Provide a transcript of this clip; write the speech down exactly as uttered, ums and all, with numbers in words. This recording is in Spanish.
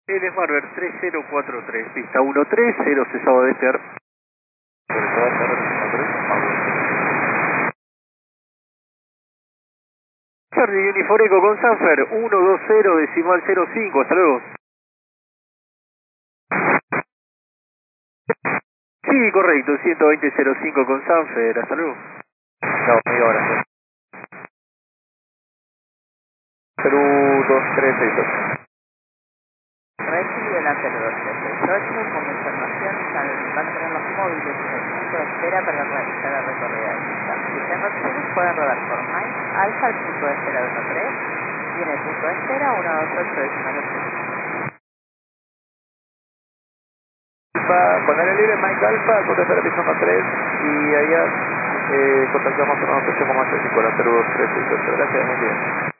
El Smartbird tres cero cuatro tres, pista uno tres, cero cesado de Ter. Charlie Unifor Eco con Sanfer, uno dos cero decimal cero cinco, hasta luego. Sí, correcto, ciento veinte cero cinco con Sanfer, hasta luego. No, media hora. Perú dos tres seis ocho. Recibe el anterior dos tres seis ocho, como información van a tener los móviles en el punto de espera para realizar la recorrida de pista. Si están opciones pueden rodar por Mike Alfa al punto de espera uno tres y en el punto de espera uno dos ocho decimal ocho. Alfa, con el libre Mike Alfa, punto de espera pista uno tres y allá eh, contactamos a uno ocho como hace cinco, Perú dos tres seis ocho. Gracias, buen día.